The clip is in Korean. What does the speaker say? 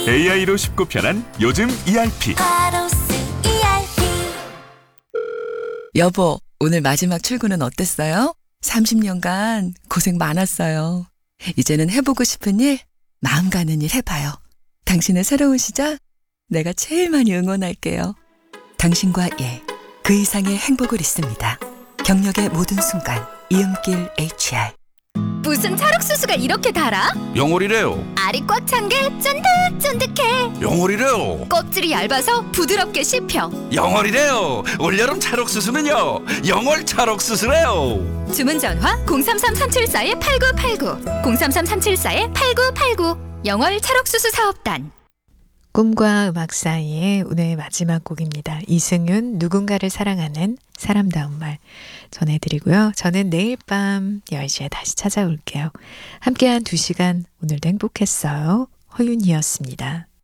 AI로 쉽고 편한 요즘 ERP. 여보, 오늘 마지막 출근은 어땠어요? 30년간 고생 많았어요. 이제는 해보고 싶은 일, 마음 가는 일 해봐요. 당신의 새로운 시작, 내가 제일 많이 응원할게요. 당신과 그 이상의 행복을 있습니다. 경력의 모든 순간, 이음길 HR. 무슨 찰옥수수가 이렇게 달아? 영월이래요. 알이 꽉 찬 게 쫀득쫀득해. 영월이래요. 껍질이 얇아서 부드럽게 씹혀. 영월이래요. 올여름 찰옥수수는요, 영월 찰옥수수래요. 주문 전화 033-374-8989 033-374-8989 영월 찰옥수수 사업단. 꿈과 음악 사이의 오늘 마지막 곡입니다. 이승윤 누군가를 사랑하는 사람다운 말 전해드리고요. 저는 내일 밤 10시에 다시 찾아올게요. 함께한 2시간 오늘도 행복했어요. 허윤이었습니다.